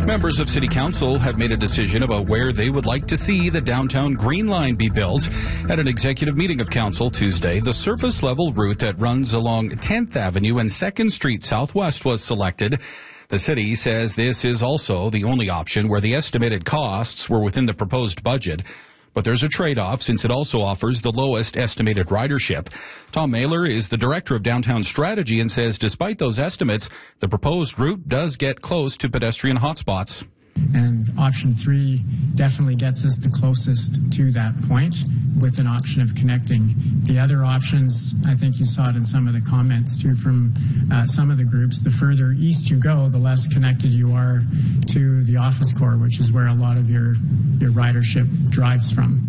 Members of City Council have made a decision about where they would like to see the downtown Green Line be built. At an executive meeting of Council Tuesday, the surface-level route that runs along 10th Avenue and 2nd Street Southwest was selected. The city says this is also the only option where the estimated costs were within the proposed budget. But there's a trade-off since it also offers the lowest estimated ridership. Tom Mailer is the director of downtown strategy and says despite those estimates, the proposed route does get close to pedestrian hotspots. And option 3 definitely gets us the closest to that point with an option of connecting. The other options, I think you saw it in some of the comments too from some of the groups, the further east you go, the less connected you are to the office core, which is where a lot of your ridership drives from.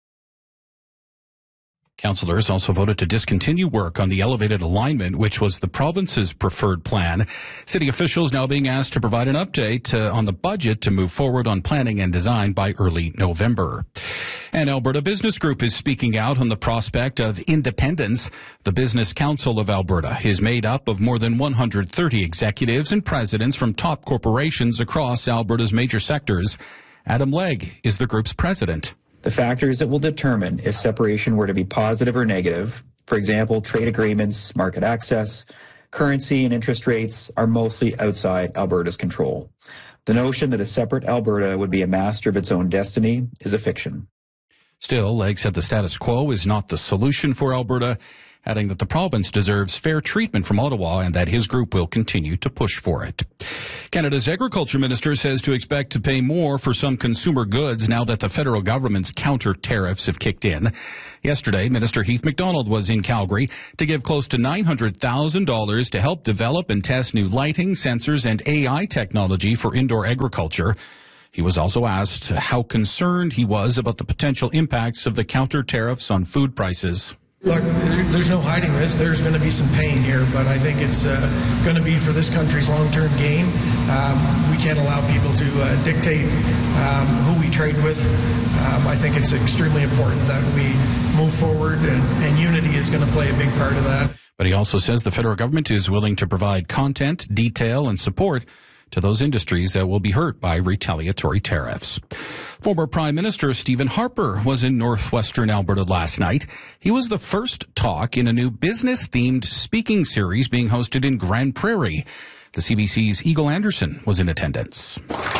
Councillors also voted to discontinue work on the elevated alignment, which was the province's preferred plan. City officials now being asked to provide an update on the budget to move forward on planning and design by early November. And Alberta Business Group is speaking out on the prospect of independence. The Business Council of Alberta is made up of more than 130 executives and presidents from top corporations across Alberta's major sectors. Adam Legg is the group's president. The factors that will determine if separation were to be positive or negative, for example, trade agreements, market access, currency and interest rates, are mostly outside Alberta's control. The notion that a separate Alberta would be a master of its own destiny is a fiction. Still, Legg said the status quo is not the solution for Alberta, adding that the province deserves fair treatment from Ottawa and that his group will continue to push for it. Canada's agriculture minister says to expect to pay more for some consumer goods now that the federal government's counter tariffs have kicked in. Yesterday, Minister Heath MacDonald was in Calgary to give close to $900,000 to help develop and test new lighting, sensors, and AI technology for indoor agriculture. He was also asked how concerned he was about the potential impacts of the counter tariffs on food prices. Look, there's no hiding this. There's going to be some pain here, but I think it's going to be for this country's long-term gain. We can't allow people to dictate who we trade with. I think it's extremely important that we move forward, and unity is going to play a big part of that. But he also says the federal government is willing to provide content, detail, and support to those industries that will be hurt by retaliatory tariffs. Former Prime Minister Stephen Harper was in northwestern Alberta last night. He was the first talk in a new business-themed speaking series being hosted in Grande Prairie. The CBC's Eagle Anderson was in attendance.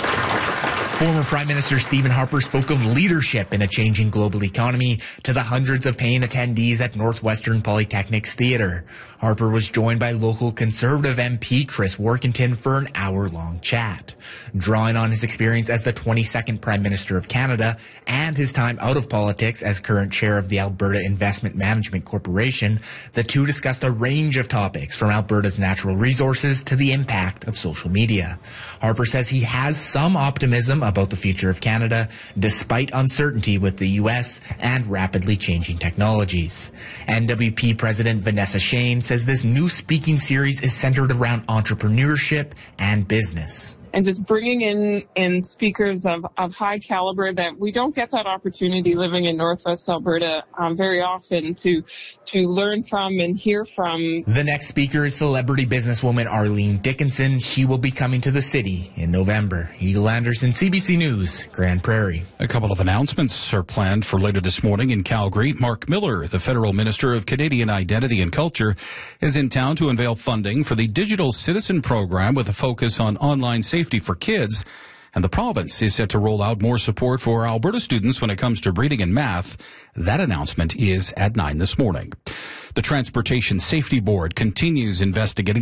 Former Prime Minister Stephen Harper spoke of leadership in a changing global economy to the hundreds of paying attendees at Northwestern Polytechnic's theatre. Harper was joined by local Conservative MP Chris Workington for an hour-long chat. Drawing on his experience as the 22nd Prime Minister of Canada and his time out of politics as current chair of the Alberta Investment Management Corporation, the two discussed a range of topics from Alberta's natural resources to the impact of social media. Harper says he has some optimism about the future of Canada, despite uncertainty with the U.S. and rapidly changing technologies. NWP President Vanessa Shane says this new speaking series is centered around entrepreneurship and business. And just bringing in speakers of high caliber that we don't get that opportunity living in Northwest Alberta very often to learn from and hear from. The next speaker is celebrity businesswoman Arlene Dickinson. She will be coming to the city in November. Eagle Anderson, CBC News, Grande Prairie. A couple of announcements are planned for later this morning in Calgary. Mark Miller, the Federal Minister of Canadian Identity and Culture, is in town to unveil funding for the Digital Citizen Program with a focus on online safety for kids. And the province is set to roll out more support for Alberta students when it comes to reading and math. That announcement is at 9 this morning. The Transportation Safety Board continues investigating